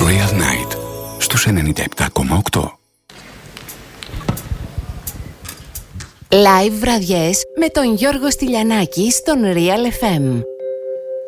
Real Night στους 97,8. Live βραδιές με τον Γιώργο Στυλιανάκη στον Real FM.